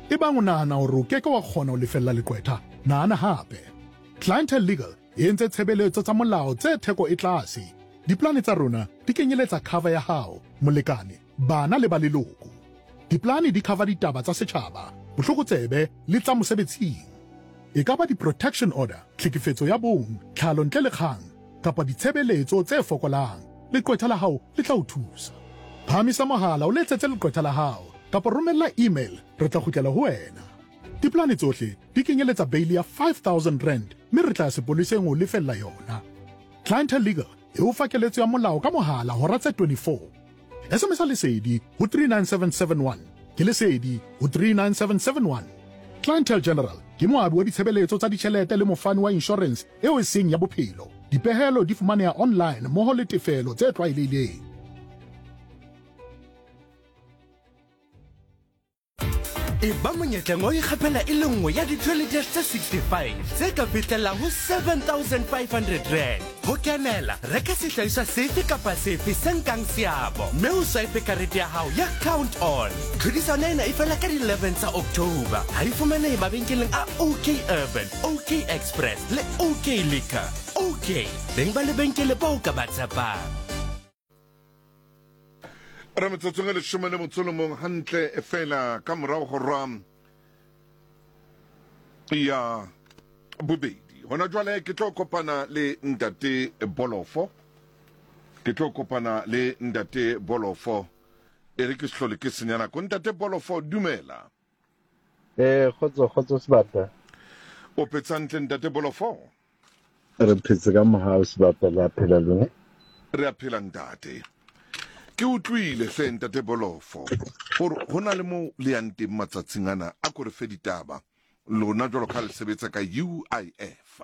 Ebang o nahana hore o keke wa kgona ho lefella leqwetha, nahana hape. Clientele Legal e entse tshebeletso tsa molao tse theko e tlase. Diplane tsa rona di kenyeletsa cover ya hao, molekane, bana le ba leloko. Diplane di cover ditaba tsa setjhaba, botlokotsebe le tsa mosebetsing. E ka ba di-protection order, tlhekefetso ya bong, tlhalo ntle le kgang, kapa ditshebeletso tse fokolang. Leqwetha la hao le tla o thusa. Phamisa mohala o letsetse leqwetha la hao, kapa romella email, re tla kgutlela ho wena. Diplane tsohle di kenyeletsa bail ya 5,000 rand, mme re tla sepoleseng ho lefella yona. Clientele Legal e o fa keletso ya molao ka mohala hora tse 24. SMS lesedi ho 39771 ke lesedi ho 39771. Clientele General ke moabi wa ditshebeletso tsa ditjhelete le mofani wa insurance eo e seng ya bophelo. Dipehelo di fumaneha online mmoho le tefelo tse tlwaelehileng. E ba monyetleng o ikgapela e le nngwe ya di-12 tse 65 tse ka fihlelang ho 7,500 rand. Ho kenela, reka sehlahiswa sefe kapa sefe se nkang seabo, mme o swipe karete ya hao ya Count On. Tlhodisano ena e fela ka di-11 tsa October. Ha e fumanehe mabenkeleng a OK Urban, OK Express le OK Liquor. OK, beng ba lebenkele bao ka ba tshepang. Rametsatsong le shomane motsolomong hantle e fela ka morao ho ram ya bobedi. Hona jwale ke tlo kopana le Ntate Bolofo. Ke tlo kopana le Ntate Bolofo. E re ke sehlole ke senyana ko Ntate Bolofo dumela. Khotso sebata. O petsantle Ntate Bolofo. Re phetse ka mohao sebata la phela lone. Re a phela ntate. Ke utlwile hle Ntate Bolofo hore hona le mo le yante matsatsing ana a ko re fe ditaba lona jwalo ka le sebetsa ka UIF.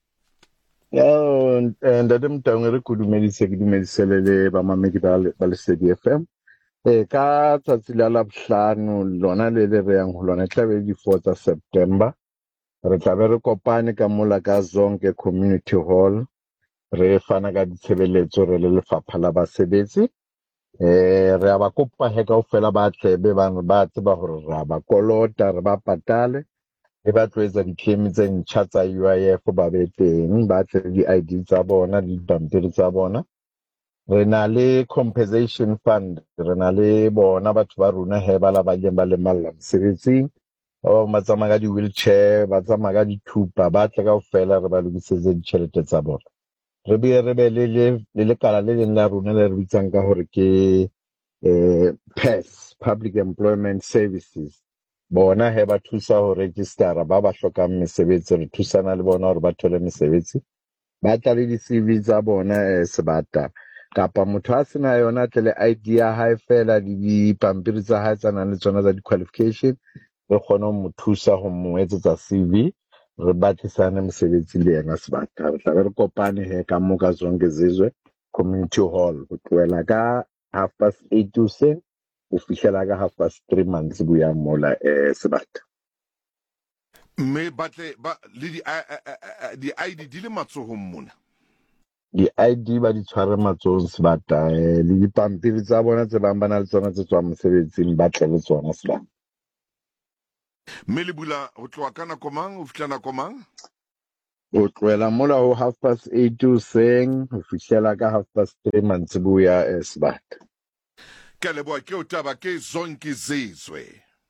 Ntate Mtangwe re kudumedise ke dumedisele le ba mamedi ba Lesedi FM. Ka tsatsi la Labohlano lona le re yang ho lona tla be di 4 tsa September. Re tla be re kopane ka mola ka Zonke Community Hall. Re fana ka ditshebeletso re le lefapha la basebetsi. Re a ba kopa he kaofela ba tlebe ba tseba hore ra ba kolota re ba patale e ba tloetsa di-claim tse ntjha tsa UIF ba be teng ba tle di-ID tsa bona le dipampiri tsa bona. Re na le compensation fund, re na le bona batho ba rona he ba la ba ileng ba lemalla mosebetsing ba tsamaya ka di-wheelchair ba tsamaya ka dithupa ba tle kaofela re ba lokisetse ditjhelete tsa bona. Re be le lekala le leng la rona le re bitsang ka hore ke PES, Public Employment Services. Bona he ba thusa ho registera ba hlokang mesebetsi, re thusana le bona hore ba thole mesebetsi. Ba tla le di-CV tsa bona sebata kapa motho a sena yona tle le ID ya hae fela le dipampiri tsa hae tsa nang le tsona tsa di-qualification, re kgone ho mo thusa ho mo etsetsa CV. Re batlisane mosebetsi le yena sebata. Re tla re kopane he ka mo ka Zonke Zizwe Community Hall ho tloela ka 8:30 hoseng ho fihlela ka 3:30 mantsibuya mola sebata. Mme batle ba le di-ID di le matsohong mona. Di-ID ba di tshware matsohong sebata le dipampiri tsa bona tse bang ba na le tsona tse tswang mosebetsing ba tle le tsona sebata. Mme le bula ho tloha ka nako mang ho fihla nako mang? Ho tloela mola ho 8:30 hoseng ho fihlela ka 3:30 mantsibuya sebata. Ke a leboha ke o taba ke Zonke Zizwe.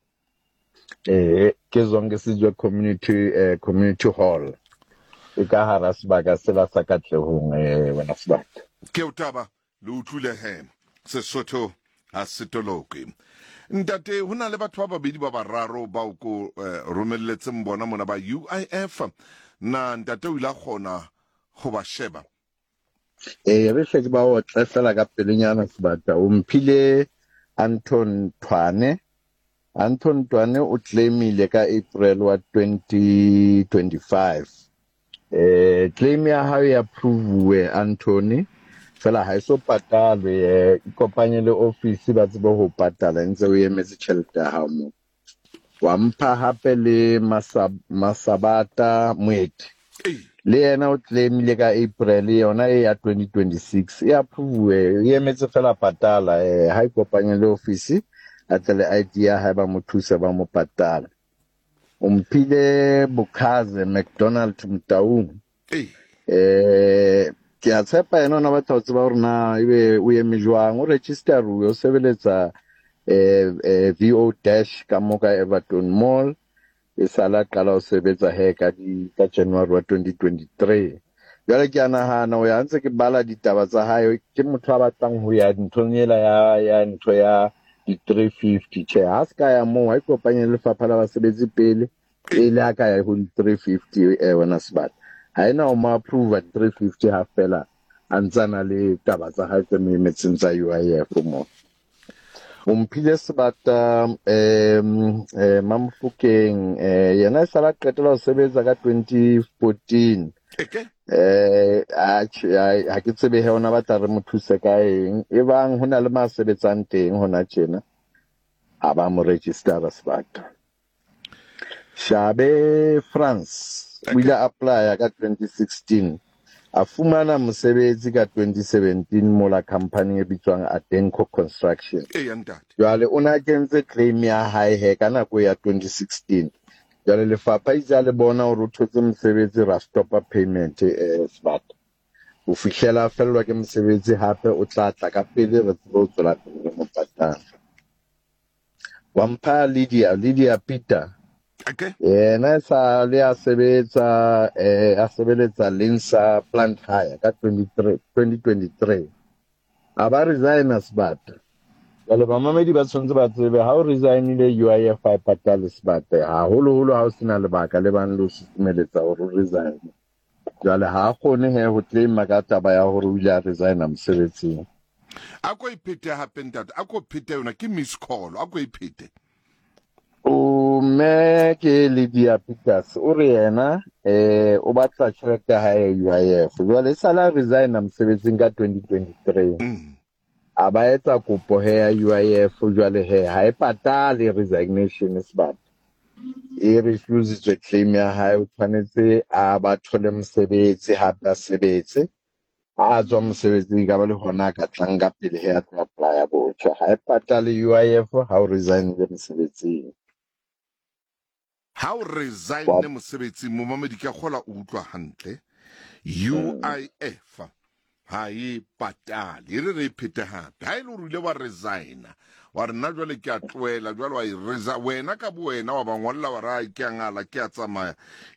Ke Zonke Zizwe Community Hall. E ka hara sebaka sela sa Katlehong wena sebata. Ke o taba le utlwile he Sesotho a se toloke. Ntate hona le batho ba babedi ba bararo ba o ko romelletseng bona mona ba UIF na ntate o ila khona go ba sheba. Re hle ba o tlefela ka pelenyana sebata o mphile Anton Twane o claimile ka April wa 2025. Claim ya hao ya approve Anthony fela ha iso patalwe ikopanye le office ba tsebe ho patala ntse o emetse tjhelete ya hao mo wa mpha hape le Masabata Mweti le yena o claimile ka April yona e ya 2026 e approve e emetse fela patala ha ikopanye le office a tle le ID ya ha ba mo thusa ba mo patala Umphile Bukhaze McDonald Mtaung. Ke a tshepa ena ona batho ba tseba hore na ebe o eme jwang o register o sebeletsa VO- ka mo ka Everton Mall e sala qala o sebetsa he ka January wa 2023. Jwale ke a nahana o ya ntse ke bala ditaba tsa hae ke motho a batlang ho ya nthong ela ya ntho ya di-350 tjhe ha se ka ya moo ha ikopanye le lefapha la basebetsi pele ele a ka ya ho di-350 wena sebata ha ena o mo approve 350 ha fela a ntsana le taba tsa hae tse memetseng tsa UIF mo umphile sebata Mamfokeng yena e sala qetela ho sebetsa ka 2014 ha ke tsebe he ona batla re mo thuse ka eng e bang hona le ma sebetsang teng hona tjena a ba mo register sebata Shabe France o ile apply ka 2016 a fumana mosebetsi ka 2017 mola company e bitswang Adenco Construction jwale o na kentse claim ya hae he ka nako ya 2016 jwale lefapha itse le bona hore o thotse mosebetsi ra stopper payment sebata o fihlela fellwa ke mosebetsi hape o tla tla ka pele re tsebo tswela pele mo patala wa mpha Lydia Peter yena sa le a sebeletsa Linsa Plant Hire ka 2023 a ba resigna sebata jwale bamamedi ba tshwanetse ba tsebe ha o resignile UIF a patale sebata haholo ha o sena lebaka le bang le o susumeletsa hore o resign jwale ha a kgone he ho claima ka taba ya hore o ile a resigna mosebetsing a ko iphete hape ntate a ko phete yona ke miss call a ko iphete me ke Lydia Peters o re yena o batla tjhelete ha ya UIF jwale sala resigna mosebetsing ka 2023 a ba etsa kopo he ya UIF jwale he ha e patale resignation sebata e refuse claim ya hae o tshwanetse a ba thole mosebetsi hape a sebetse a tswa mosebetsing ka ba le hona ka tlang ka pele he a tla apply botjha ha e patale UIF ha o resign le mosebetsing ha o resign mosebetsing mo mamedi ka gola o utlwa hantle UIF ha e patale re phete hape ha ile o rile wa resigna wa re nna jwale ke a tloela jwale wa ireza wena ka bo wena wa bangwalla wa ra ke ngala ke a tsamaya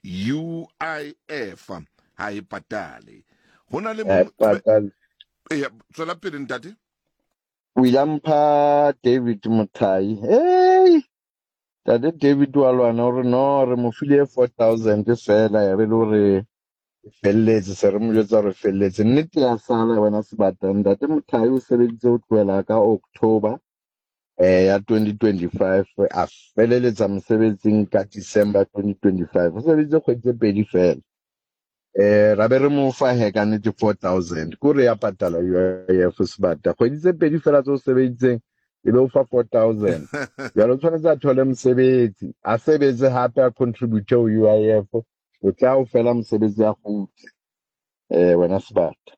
UIF ha e patale hona le tswela pele ntate Williampa David Mutai Tade David wa lwana hore no re mo file 4,000 fela re lo re felletse se re mo jwetsa re felletse nnete ya sala wena sebata ntate Mutai o sebeditse ho tloela ka October ya 2025 a feleletsa mosebetsing ka December 2025 o sebeditse kgwedi tse pedi fela ra be re mo fa he ka nnete 4,000 kore ya patala UIF sebata kgwedi tse pedi fela tse o sebeditseng ebe o fa 4,000 jalo o tshwanetse a thole mosebetsi a sebetse hape a contribute ho UIF o tla o fela mosebetsi ya kgutla wena sebata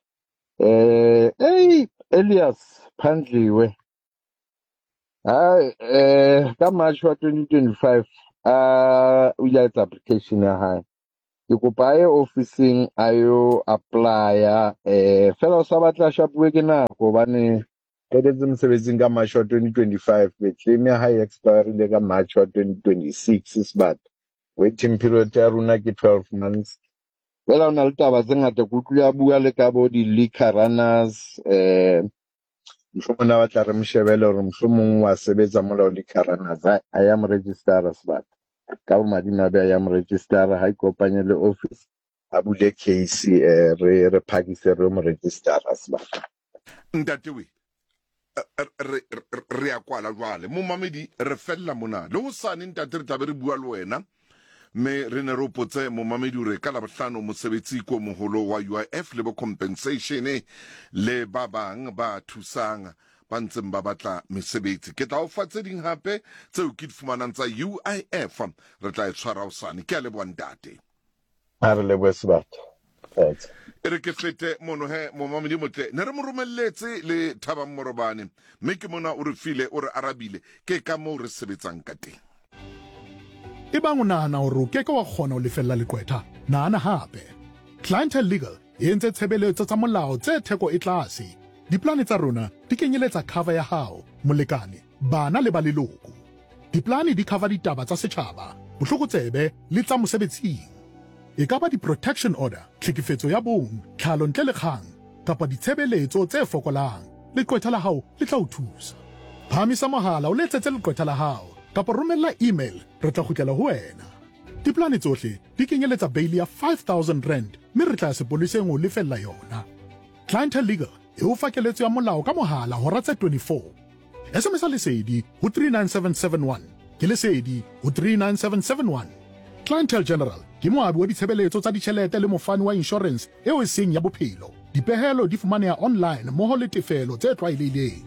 Elias Phandliwe ka March wa 2025 o ile etsa application ya hae ke kopa ye officing ayo applya fela o sa batla shapuwe ke nako bane qetetse mosebetsing ka March wa 2025 claim ya hae expire ka March wa 2026 sebata waiting period ya rona ke 12 months fela o na le taba tse ngata ke utlwile a bua le ka bo di-liquor runners mohlomong a batla re mshebele hore mohlomong wa sebetsa molao liquor runners I am registered sebata ka bomadimabe I am registered ha ikopanye le office a bule case re phakise re mo register sebata ntate we re a kwala jwale mo mamedi re fella mona le ho sane ntate re tlabe re bua le wena me re ne re opotse mo mamedi re ka la bohlano mosebetsi ko moholo wa UIF le bo compensation le ba bang ba thusang ba ntseng ba batla mesebetsi ke tla o fa tse ding hape tseo ke di fumanang tsa UIF re tla e tshwara o sane ke a leboha ntate a re lebohe sebata re ke fete mono he mo mamedi motle ne re mo romelletse le Thabang Morobane mme ke mona o re file o re arabile ke ka mo re sebetsang ka teng Ebang o nahana hore o keke wa kgona ho lefella leqwetha, nahana hape. Clientele Legal e entse tshebeletso tsa molao tse theko e tlase. Diplane tsa rona di kenyeletsa cover ya hao, molekane, bana le ba leloko. Diplane di cover ditaba tsa setjhaba, bohlokotsebe le tsa mosebetsing. E ka ba di-protection order, tlhekefetso ya bong, tlhalo ntle le kgang, kapa ditshebeletso tse fokolang. Leqwetha la hao le tla o thusa. Phamisa mohala o letsetse leqwetha la hao, kapa romella email, re tla kgutlela ho wena. Diplane tsohle di kenyeletsa bail ya 5,000 rand, mme re tla sepoleseng ho lefella yona. Clientele Legal e o fa keletso ya molao ka mohala hora tse 24. SMS lesedi ho 39771, ke lesedi ho 39771. Clientele General ke moabi wa ditshebeletso tsa ditjhelete le mofani wa insurance eo e seng ya bophelo. Dipehelo di fumaneha online mmoho le tefelo tse tlwaelehileng.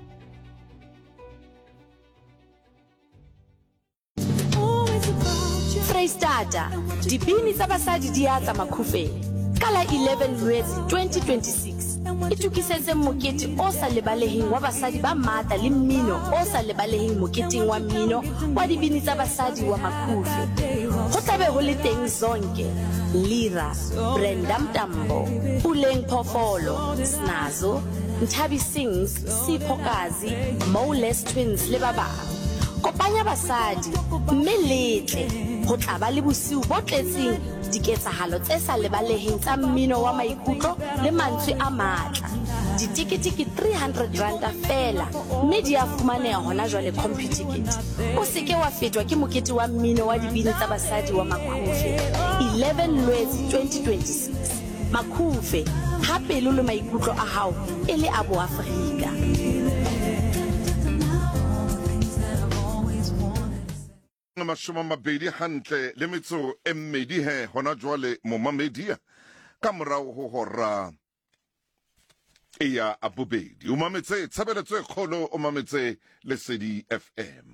Freistata, dibini tsa basadi di atla Makhufeng. Ka la 11 Lwetse 2026, e tukisetse mokete o sa lebaleheng wa basadi ba matla le mmino o sa lebaleheng moketeng wa mmino wa dibini tsa basadi wa Makhufe. Ho tlabe ho le teng Zonke, Lira, Brenda Mtambo, Puleng Phofolo, Snazo, Nthabi Sings, Sipho Kazi, Mowles Twins le ba bang. Kopanya basadi, mme letle ho tla ba le bosiu bo tletseng diketsahalo tse sa lebaleheng tsa mmino wa maikutlo le mantswe a matla. Ditikete ke 300 ranta fela, mme di a fumaneha hona jwale CompuTicket. O se ke wa fetwa ke mokete wa mmino wa dibini tsa basadi wa Makhufe. 11 Lwetse 2026. Makhufe, ha pelo le maikutlo a hao e le a Boafrika. Mashome a mabedi hantle le metso e mmedi he hona jwale momamedia ka morao ho hora e ya a bobedi o mametse tshebeletso e kgolo o mametse Lesedi FM.